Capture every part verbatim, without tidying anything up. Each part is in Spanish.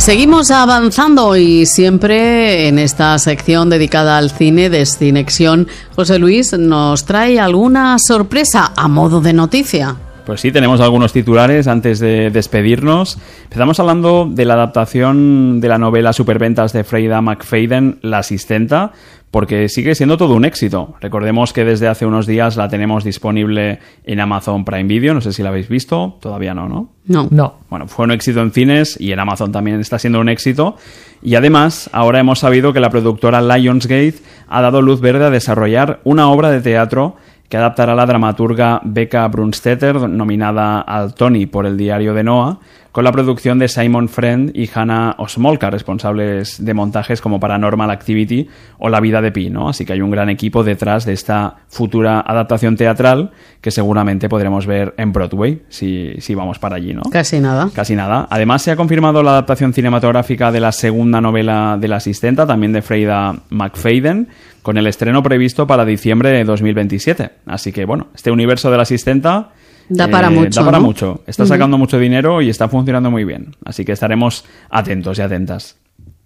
Seguimos avanzando y siempre en esta sección dedicada al cine de Cinexión, José Luis nos trae alguna sorpresa a modo de noticia. Pues sí, tenemos algunos titulares antes de despedirnos. Empezamos hablando de la adaptación de la novela superventas de Freida McFadden, La Asistenta, porque sigue siendo todo un éxito. Recordemos que desde hace unos días la tenemos disponible en Amazon Prime Video. No sé si la habéis visto. Todavía no, ¿no? No. No. Bueno, fue un éxito en cines y en Amazon también está siendo un éxito. Y además, ahora hemos sabido que la productora Lionsgate ha dado luz verde a desarrollar una obra de teatro que adaptará la dramaturga Becca Brunstetter, nominada al Tony por El diario de Noah, con la producción de Simon Friend y Hannah Osmolka, responsables de montajes como Paranormal Activity o La vida de Pi, ¿no? Así que hay un gran equipo detrás de esta futura adaptación teatral que seguramente podremos ver en Broadway, si, si vamos para allí, ¿no? Casi nada. Casi nada. Además, se ha confirmado la adaptación cinematográfica de la segunda novela de La Asistenta, también de Freida McFadden, con el estreno previsto para diciembre de dos mil veintisiete. Así que, bueno, este universo de La Asistenta Da para eh, mucho, Da para ¿no? mucho. Está sacando uh-huh. mucho dinero y está funcionando muy bien. Así que estaremos atentos y atentas.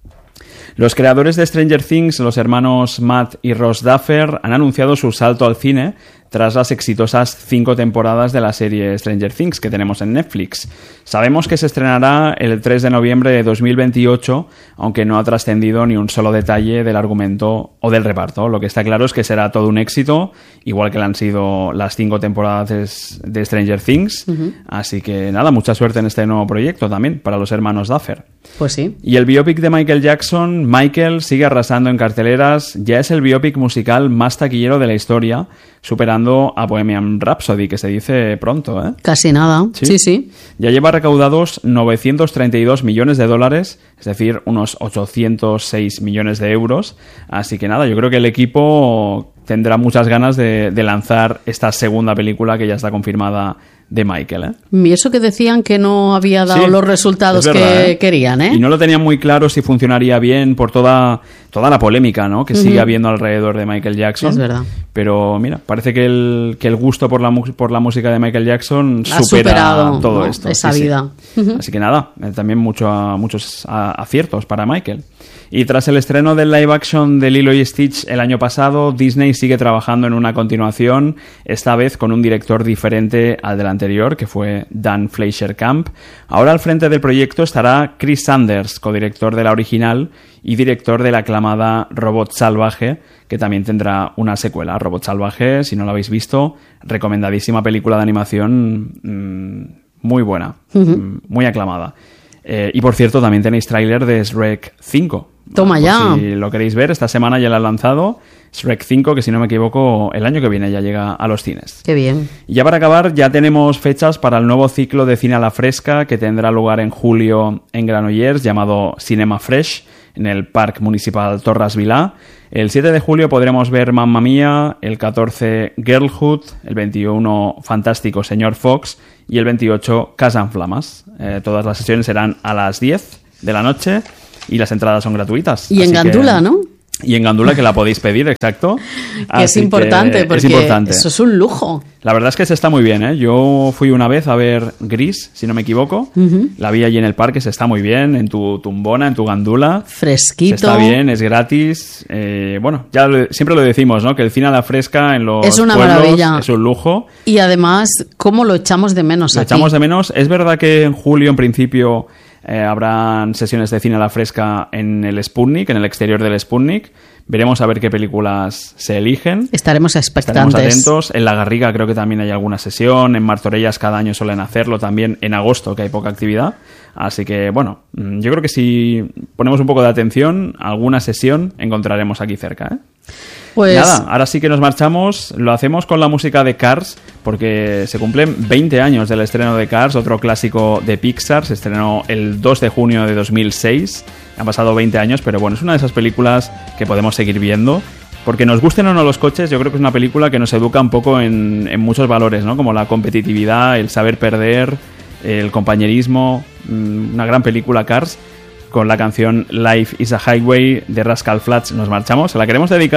Los creadores de Stranger Things, los hermanos Matt y Ross Duffer, han anunciado su salto al cine tras las exitosas cinco temporadas de la serie Stranger Things que tenemos en Netflix. Sabemos que se estrenará el tres de noviembre de dos mil veintiocho, aunque no ha trascendido ni un solo detalle del argumento o del reparto. Lo que está claro es que será todo un éxito, igual que lo han sido las cinco temporadas de Stranger Things. Uh-huh. Así que nada, mucha suerte en este nuevo proyecto también para los hermanos Duffer. Pues sí. Y el biopic de Michael Jackson, Michael, sigue arrasando en carteleras. Ya es el biopic musical más taquillero de la historia, superando a Bohemian Rhapsody, que se dice pronto, ¿eh? Casi nada. Sí, sí. sí. Ya lleva recaudados novecientos treinta y dos millones de dólares, es decir, unos ochocientos seis millones de euros. Así que nada, yo creo que el equipo tendrá muchas ganas de, de lanzar esta segunda película que ya está confirmada de Michael, ¿eh? Y eso que decían que no había dado sí, los resultados verdad, que ¿eh? querían, ¿eh? Y no lo tenían muy claro si funcionaría bien por toda, toda la polémica, ¿no? Que uh-huh. sigue habiendo alrededor de Michael Jackson. Es verdad. Pero mira, parece que el, que el gusto por la, por la música de Michael Jackson ha supera superado, todo ¿no? esto. Esa sí, vida. Sí. Uh-huh. Así que nada, también mucho, muchos aciertos para Michael. Y tras el estreno del live action de Lilo y Stitch el año pasado, Disney sigue trabajando en una continuación, esta vez con un director diferente al del anterior, que fue Dan Fleischer Camp. Ahora al frente del proyecto estará Chris Sanders, codirector de la original y director de la aclamada Robot Salvaje, que también tendrá una secuela. Robot Salvaje, si no lo habéis visto, recomendadísima película de animación, mmm, muy buena, uh-huh. muy aclamada. Eh, y por cierto, también tenéis tráiler de Shrek cinco. Toma bueno, ya. Pues si lo queréis ver, esta semana ya la han lanzado. Shrek cinco, que si no me equivoco, el año que viene ya llega a los cines. Qué bien. Y ya para acabar, ya tenemos fechas para el nuevo ciclo de cine a la fresca que tendrá lugar en julio en Granollers, llamado Cinema Fresh, en el Parc Municipal Torras Vilà. El siete de julio podremos ver Mamma Mía, el catorce Girlhood, el veintiuno Fantástico Señor Fox y el veintiocho Casa en Flamas. Eh, todas las sesiones serán a las diez de la noche y las entradas son gratuitas. Y en Gandula, que... ¿no? Y en Gandula, que la podéis pedir, exacto. Que es importante, porque es importante. Eso es un lujo. La verdad es que se está muy bien, ¿eh? Yo fui una vez a ver Gris, si no me equivoco. Uh-huh. La vi allí en el parque, se está muy bien, en tu tumbona, en tu Gandula. Fresquito. Se está bien, es gratis. Eh, bueno, ya lo, siempre lo decimos, ¿no? Que el cine a la fresca en los es una pueblos maravilla. Es un lujo. Y además, ¿cómo lo echamos de menos Lo aquí? echamos de menos. Es verdad que en julio, en principio, eh, habrán sesiones de cine a la fresca en el Sputnik, en el exterior del Sputnik. Veremos a ver qué películas se eligen. Estaremos expectantes. Estaremos atentos. En La Garriga creo que también hay alguna sesión. En Martorellas cada año suelen hacerlo también. En agosto, que hay poca actividad. Así que, bueno, yo creo que si ponemos un poco de atención, alguna sesión encontraremos aquí cerca, ¿eh? Pues... Nada, ahora sí que nos marchamos. Lo hacemos con la música de Cars, porque se cumplen veinte años del estreno de Cars, otro clásico de Pixar. Se estrenó el dos de junio de dos mil seis. Han pasado veinte años, pero bueno, es una de esas películas que podemos seguir viendo. Porque nos gusten o no los coches, yo creo que es una película que nos educa un poco en, en muchos valores, ¿no? Como la competitividad, el saber perder, el compañerismo. Una gran película, Cars. Con la canción Life is a Highway de Rascal Flatts nos marchamos. Se la queremos dedicar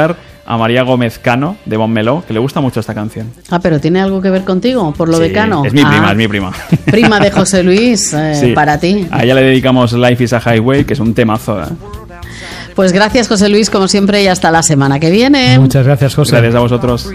a María Gómez Cano, de Montmeló, que le gusta mucho esta canción. Ah, pero ¿tiene algo que ver contigo, por lo Sí, de Cano? es mi prima, Ah, es mi prima. Prima de José Luis, eh, Sí. para ti. A ella le dedicamos Life is a Highway, que es un temazo. ¿eh? Pues gracias, José Luis, como siempre, y hasta la semana que viene. Muchas gracias, José. Gracias a vosotros.